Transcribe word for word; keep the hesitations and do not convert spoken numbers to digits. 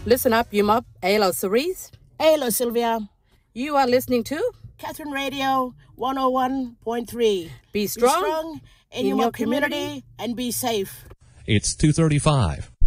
Listen up, Yumup. Hello, Cerise. Hello, Sylvia. You are listening to Catherine Radio one oh one point three. Be strong, be strong in, in your, your community, community and be safe. It's two thirty-five.